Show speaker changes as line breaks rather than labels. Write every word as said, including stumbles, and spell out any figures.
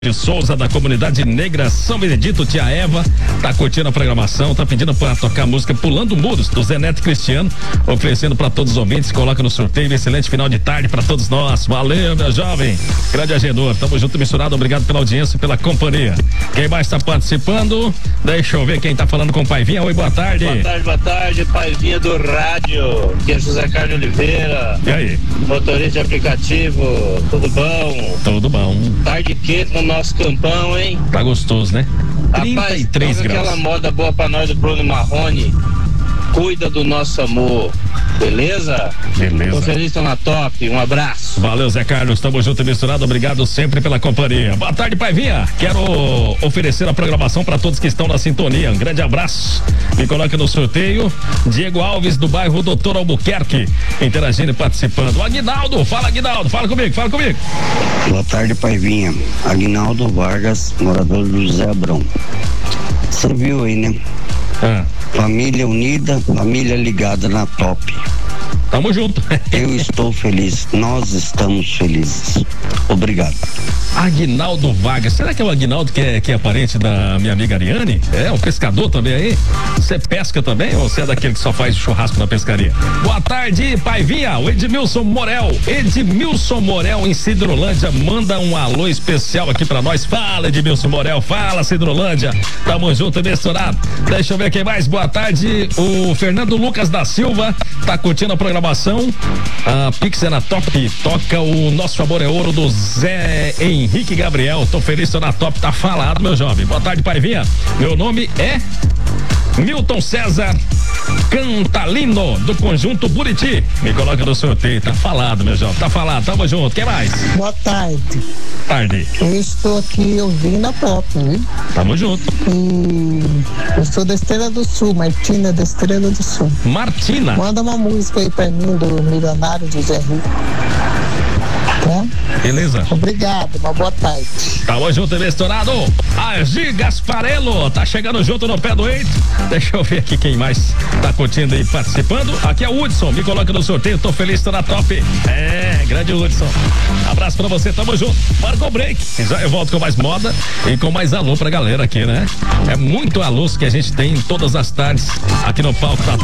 de Souza, da comunidade negra São Benedito, tia Eva, tá curtindo a programação, tá pedindo pra tocar a música Pulando Muros, do Zé Neto Cristiano, oferecendo pra todos os ouvintes, coloca no sorteio, excelente final de tarde pra todos nós, valeu, meu jovem, grande Agenor, tamo junto misturado, obrigado pela audiência e pela companhia. Quem mais tá participando? Deixa eu ver quem tá falando com o Paivinha. Oi, boa tarde.
Boa tarde, boa tarde, Paivinha do rádio, aqui é José Carlos Oliveira.
E aí?
Motorista de aplicativo, tudo bom?
Tudo bom.
Tarde quente no nosso campão, hein?
Tá gostoso, né? trinta e três
Rapaz,
graus.
Aquela moda boa pra nós do Bruno Marrone, cuida do nosso amor, beleza?
Beleza.
Conferência na top, um abraço.
Valeu, Zé Carlos, tamo junto e misturado, obrigado sempre pela companhia. Boa tarde, Paivinha, quero oferecer a programação para todos que estão na sintonia, um grande abraço, me coloca no sorteio, Diego Alves do bairro Doutor Albuquerque, interagindo e participando. O Aguinaldo, fala Aguinaldo, fala comigo, fala comigo.
Boa tarde, Paivinha, Aguinaldo Vargas, morador do José Abrão. Você viu aí, né?
Ah.
Família unida, família ligada na top.
Tamo junto.
Eu estou feliz, nós estamos felizes. Obrigado.
Aguinaldo Vargas, será que é o Aguinaldo que é, que é parente da minha amiga Ariane? É, um pescador também aí? Você pesca também ou você é daquele que só faz churrasco na pescaria? Boa tarde, Paivinha, o Edmilson Morel, Edmilson Morel em Cidrolândia, manda um alô especial aqui pra nós. Fala, Edmilson Morel, fala, Cidrolândia, tamo junto e misturado. Deixa eu ver quem mais, boa tarde, o Fernando Lucas da Silva, tá curtindo a programação, a Pix é na top, toca o Nosso Amor é Ouro do Zé Henrique Gabriel, tô feliz, tô na top, tá falado, meu jovem. Boa tarde, Paivinha, meu nome é Milton César Cantalino, do Conjunto Buriti, me coloca no sorteio, tá falado, meu jovem, tá falado, tamo junto, quem mais?
Boa tarde.
Tarde.
Eu estou aqui ouvindo a pop, viu?
Tamo junto.
E eu sou da Estrela do Sul, Martina da Estrela do Sul.
Martina.
Manda uma música aí pra mim do Milionário de Zé Rico. Tá?
Beleza.
Obrigado, uma boa tarde.
Tamo junto, misturado. Agi Gasparello, tá chegando junto no pé do eito. Deixa eu ver aqui quem mais tá curtindo e participando. Aqui é o Hudson, me coloca no sorteio, tô feliz, tô na top. É, grande Hudson. Abraço pra você, tamo junto. Marcou o break. Já eu volto com mais moda e com mais alô pra galera aqui, né? É muito alô que a gente tem todas as tardes aqui no palco da